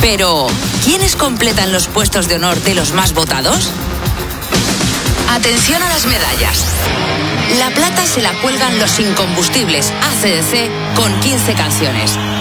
Pero, ¿quiénes completan los puestos de honor de los más votados? Atención a las medallas. La plata se la cuelgan los Incombustibles AC/DC con 15 canciones.